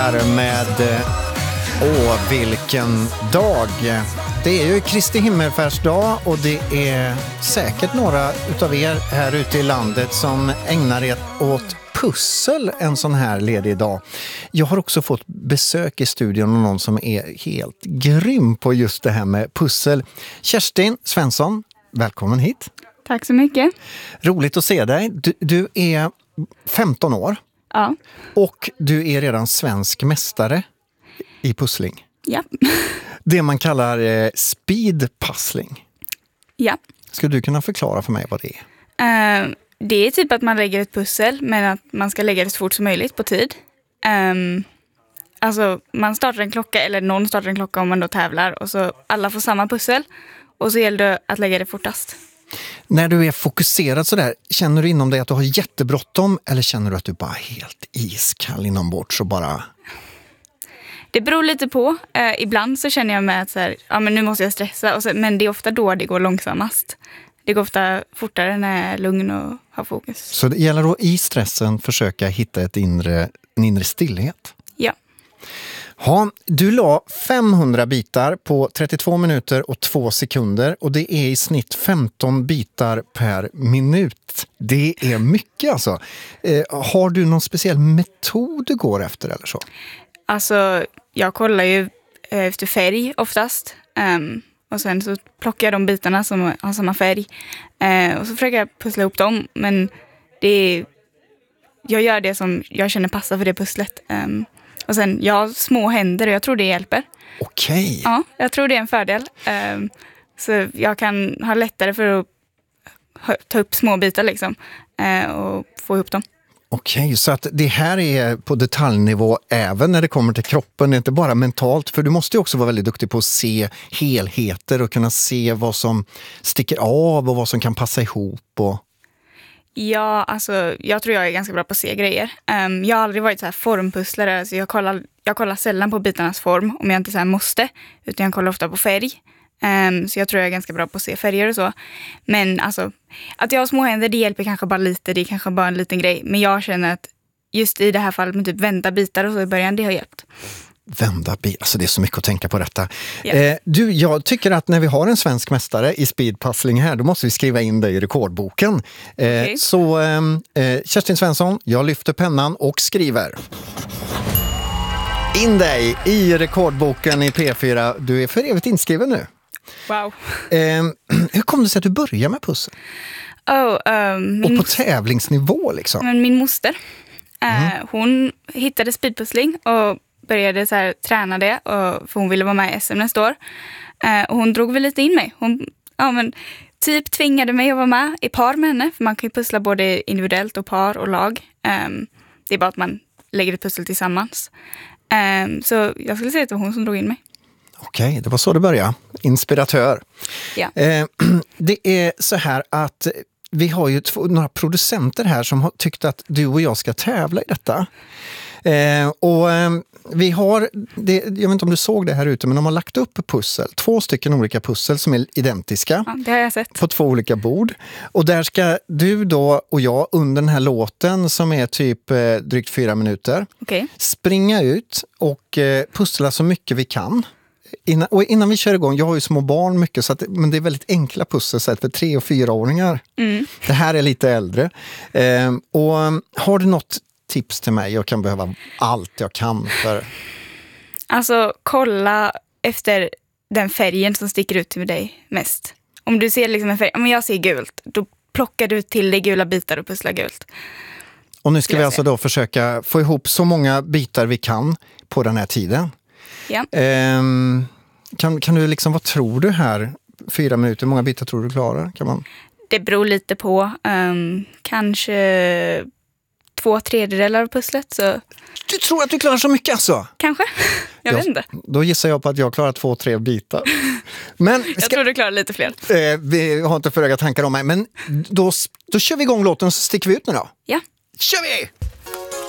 Med vilken dag. Det är ju Kristi himmelfärdsdag och det är säkert några utav er här ute i landet som ägnar er åt pussel en sån här ledig dag. Jag har också fått besök i studion av någon som är helt grym på just det här med pussel. Kerstin Svensson, välkommen hit. Tack så mycket. Roligt att se dig. Du är 15 år. Ja. Och du är redan svensk mästare i pussling. Ja. Det man kallar speedpussling. Ja. Skulle du kunna förklara för mig vad det är? Det är typ att man lägger ett pussel, men att man ska lägga det så fort som möjligt på tid. Alltså man startar en klocka, eller någon startar en klocka om man då tävlar. Och så alla får samma pussel. Och så gäller det att lägga det fortast. När du är fokuserad sådär, känner du inom dig att du har jättebråttom? Eller känner du att du bara är helt iskall inombords och bara... Det beror lite på. Ibland så känner jag med att så här, ja, men nu måste jag stressa. Men det är ofta då det går långsammast. Det går ofta fortare när jag är lugn och har fokus. Så det gäller då i stressen försöka hitta en inre stillhet? Ja. Ja, du la 500 bitar på 32 minuter och 2 sekunder och det är i snitt 15 bitar per minut. Det är mycket alltså. Har du någon speciell metod du går efter eller så? Alltså, jag kollar ju efter färg oftast. Och sen så plockar jag de bitarna som har samma färg. Och så försöker jag pussla ihop dem. Men jag gör det som jag känner passar för det pusslet. Och sen, jag har små händer och jag tror det hjälper. Okej. Ja, jag tror det är en fördel. Så jag kan ha lättare för att ta upp små bitar liksom. Och få ihop dem. Okej, så att det här är på detaljnivå även när det kommer till kroppen, det är inte bara mentalt. För du måste ju också vara väldigt duktig på att se helheter och kunna se vad som sticker av och vad som kan passa ihop. Ja, alltså jag tror jag är ganska bra på att se grejer. Jag har aldrig varit så här formpusslare, så jag kollar sällan på bitarnas form om jag inte så här måste. Utan jag kollar ofta på färg. Så jag tror jag är ganska bra på att se färger och så. Men alltså, att jag har små händer, det hjälper kanske bara lite. Det är kanske bara en liten grej. Men jag känner att just i det här fallet med typ vända bitar och så i början, det har hjälpt. Vända bitar, alltså det är så mycket att tänka på detta. Yeah. Jag tycker att när vi har en svensk mästare i speedpuzzling här, då måste vi skriva in dig i rekordboken. Okay. Så Kerstin Svensson, jag lyfter pennan och skriver in dig i rekordboken i P4. Du är för evigt inskriven nu. Wow. Hur kom det sig att du började med pussel? Och på tävlingsnivå liksom? Men min moster, hon hittade speedpussling och började så här, träna det. För hon ville vara med i SM nästa år. Och hon drog väl lite in mig. Hon typ tvingade mig att vara med i par med henne. För man kan ju pussla både individuellt och par och lag. Det är bara att man lägger ett pussel tillsammans. Så jag skulle säga att det var hon som drog in mig. Okej, det var så det började. Inspiratör. Ja. Det är så här att vi har ju några producenter här som har tyckt att du och jag ska tävla i detta. Vi har, jag vet inte om du såg det här ute, men de har lagt upp pussel. 2 stycken olika pussel som är identiska. Ja, det har jag sett. På 2 olika bord. Och där ska du då och jag under den här låten som är typ drygt 4 minuter springa ut och pussla så mycket vi kan. Innan vi kör igång, jag har ju små barn mycket men det är väldigt enkla pussel för 3- och 4-åringar. Det här är lite äldre. Och har du något tips till mig? Jag kan behöva allt jag kan för... Alltså, kolla efter den färgen som sticker ut till dig mest. Om du ser liksom en färg, om jag ser gult, då plockar du till dig gula bitar och pusslar gult. Och nu ska vi alltså då försöka få ihop så många bitar vi kan på den här tiden. Ja. Kan du liksom, vad tror du här? 4 minuter, hur många bitar tror du klarar? Det beror lite på. Kanske 2/3 av pusslet. Så... Du tror att du klarar så mycket alltså? Kanske. Jag vet inte. Då gissar jag på att jag klarar 2-3 bitar. Men jag tror du klarar lite fler. Vi har inte för höga tankar om mig. Men då kör vi igång låten och så sticker vi ut nu då. Ja. Kör vi!